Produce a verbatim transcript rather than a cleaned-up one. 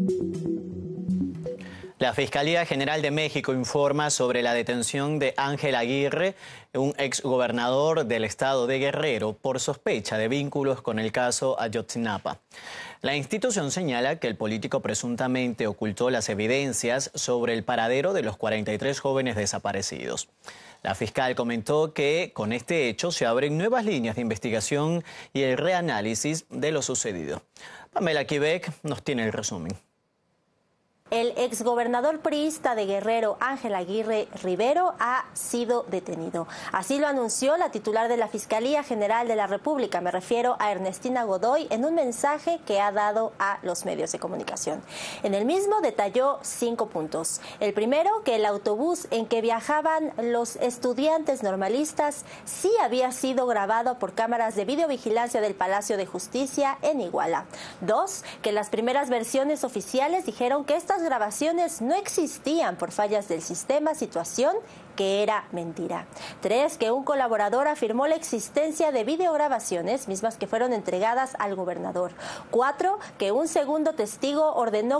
La Fiscalía General de México informa sobre la detención de Ángel Aguirre, un exgobernador del estado de Guerrero, por sospecha de vínculos con el caso Ayotzinapa. La institución señala que el político presuntamente ocultó las evidencias sobre el paradero de los cuarenta y tres jóvenes desaparecidos. La fiscal comentó que con este hecho se abren nuevas líneas de investigación y el reanálisis de lo sucedido. Pamela Quebec nos tiene el resumen. El exgobernador priista de Guerrero, Ángel Aguirre Rivero, ha sido detenido. Así lo anunció la titular de la Fiscalía General de la República, me refiero a Ernestina Godoy, en un mensaje que ha dado a los medios de comunicación. En el mismo detalló cinco puntos. El primero, que el autobús en que viajaban los estudiantes normalistas sí había sido grabado por cámaras de videovigilancia del Palacio de Justicia en Iguala. Dos, que las primeras versiones oficiales dijeron que estas grabaciones no existían por fallas del sistema, situación que era mentira. Tres, que un colaborador afirmó la existencia de videograbaciones, mismas que fueron entregadas al gobernador. Cuatro, que un segundo testigo ordenó